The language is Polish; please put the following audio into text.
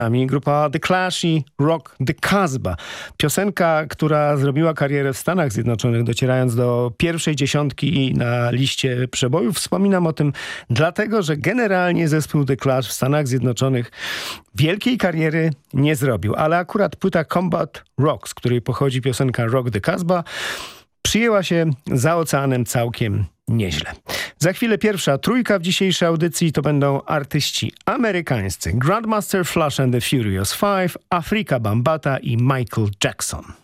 Grupa The Clash i Rock the Casbah. Piosenka, która zrobiła karierę w Stanach Zjednoczonych, docierając do pierwszej dziesiątki i na liście przebojów. Wspominam o tym dlatego, że generalnie zespół The Clash w Stanach Zjednoczonych wielkiej kariery nie zrobił, ale akurat płyta Combat Rock, z której pochodzi piosenka Rock the Casbah, przyjęła się za oceanem całkiem nieźle. Za chwilę pierwsza trójka w dzisiejszej audycji to będą artyści amerykańscy: Grandmaster Flash and the Furious Five, Afrika Bambaataa i Michael Jackson.